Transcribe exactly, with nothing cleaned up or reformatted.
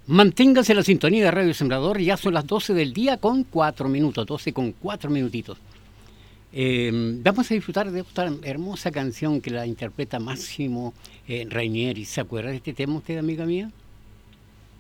Manténgase en la sintonía de Radio Sembrador, ya son las doce del día con cuatro minutos, doce con cuatro minutitos. Eh, vamos a disfrutar de esta hermosa canción que la interpreta Máximo eh, Rainieri. ¿Se acuerda de este tema usted, amiga mía?